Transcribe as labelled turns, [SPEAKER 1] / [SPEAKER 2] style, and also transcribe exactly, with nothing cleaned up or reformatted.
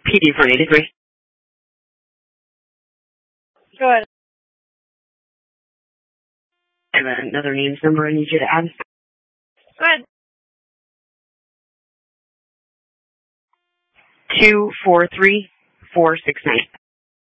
[SPEAKER 1] P D for eighty-three.
[SPEAKER 2] Go ahead.
[SPEAKER 1] I have another names number I need you to add.
[SPEAKER 2] Go ahead.
[SPEAKER 1] Two four three four six nine.